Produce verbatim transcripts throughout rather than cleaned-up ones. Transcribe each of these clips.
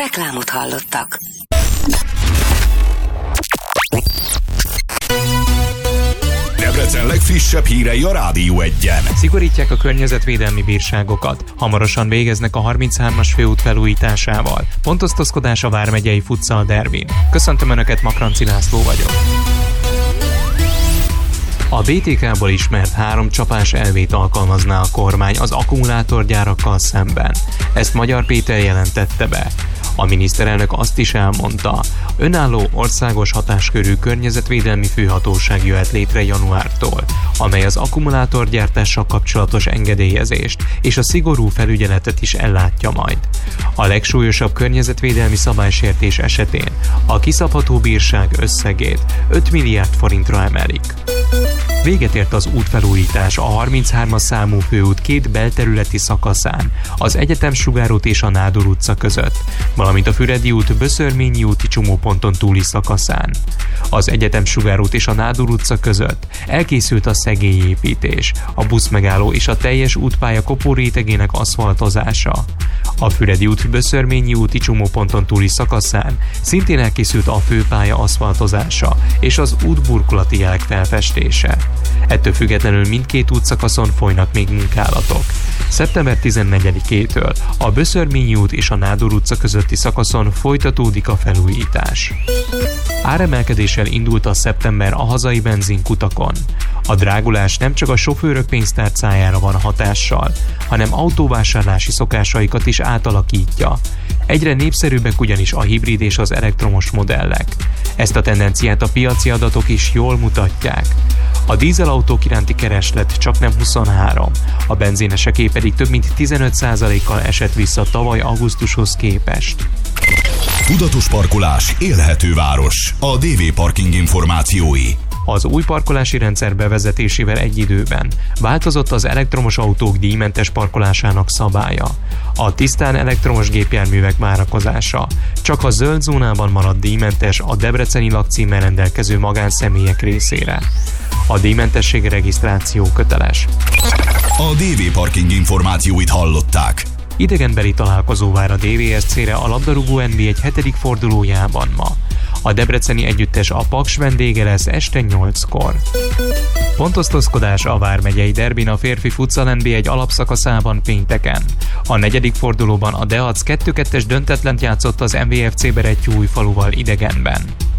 Reklámot hallottak. Debrecen legfrissebb hírei a Rádió Egyen. Szigorítják a környezetvédelmi bírságokat. Hamarosan végeznek a harminchármas főút felújításával. Pontosztozkodás a vármegyei futsal derbin. Köszöntöm Önöket, Makranci László vagyok. A bé té ká-ból ismert három csapás elvét alkalmazná a kormány az akkumulátorgyárakkal szemben. Ezt Magyar Péter jelentette be. A miniszterelnök azt is elmondta, önálló országos hatáskörű környezetvédelmi főhatóság jöhet létre januártól, amely az akkumulátorgyártással kapcsolatos engedélyezést és a szigorú felügyeletet is ellátja majd. A legsúlyosabb környezetvédelmi szabálysértés esetén a kiszabható bírság összegét öt milliárd forintra emelik. Véget ért az útfelújítás a harminchármas számú főút két belterületi szakaszán, az Egyetemsugár út és a Nádor utca között, valamint a Füredi út Böszörményi úti csomóponton túli szakaszán. Az Egyetemsugár út és a Nádor utca között elkészült a szegélyépítés, a buszmegálló és a teljes útpálya kopórétegének aszfaltozása. A Füredi út Böszörményi úti csomóponton túli szakaszán szintén elkészült a főpálya aszfaltozása és az útburkolati jelek felfestése. Ettől függetlenül mindkét útszakaszon folynak még munkálatok. szeptember tizennegyedikétől a Böszörményi út és a Nádor utca közötti szakaszon folytatódik a felújítás. Áremelkedéssel indult a szeptember a hazai benzinkutakon. A drágulás nem csak a sofőrök pénztárcájára van hatással, hanem autóvásárlási szokásaikat is átalakítja. Egyre népszerűbbek ugyanis a hibrid és az elektromos modellek. Ezt a tendenciát a piaci adatok is jól mutatják. A dízelautók iránti kereslet csaknem huszonhárom, a benzíneseké pedig több mint tizenöt százalékkal esett vissza tavaly augusztushoz képest. Tudatos parkolás, élhető város. A dé vé Parking információi. Az új parkolási rendszer bevezetésével egy időben változott az elektromos autók díjmentes parkolásának szabálya. A tisztán elektromos gépjárművek várakozása csak a zöld zónában marad díjmentes a debreceni lakcímmel rendelkező magánszemélyek részére. A díjmentesség regisztráció köteles. A dé vé Parking információit hallották. Idegenbeli találkozó vár a dé vé es cé-re a labdarúgó en bé egy hetedik fordulójában ma. A debreceni együttes a Paks vendége lesz este nyolckor. Pontosztozkodás a vármegyei derbin a férfi futsal en bé egy alapszakaszában pénteken. A negyedik fordulóban a Deac kettő kettes döntetlent játszott az em vé ef cé Berettyóújfaluval idegenben.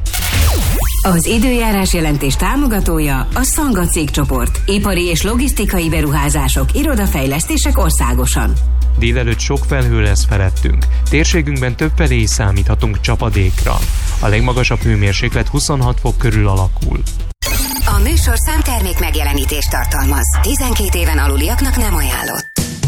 Az időjárás jelentés támogatója a Szanga cégcsoport. Ipari és logisztikai beruházások, irodafejlesztések országosan. Délelőtt sok felhő lesz felettünk. Térségünkben többfelé is számíthatunk csapadékra. A legmagasabb hőmérséklet huszonhat fok körül alakul. A műsor számtermék megjelenítést tartalmaz. tizenkét éven aluliaknak nem ajánlott.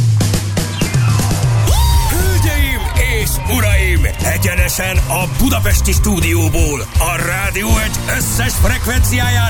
Hölgyeim és uraim! Egyenesen a budapesti stúdióból, a Rádió Egy összes frekvenciáján